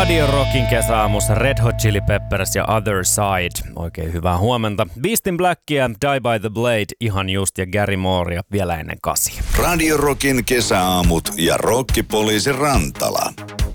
Radio Rockin kesäaamussa Red Hot Chili Peppers ja Other Side. Oikein hyvää huomenta. Beast in Blackia, Die by the Blade, ihan just ja Gary Moorea vielä ennen 8. Radio Rockin kesäaamut ja Rokkipoliisi Rantala.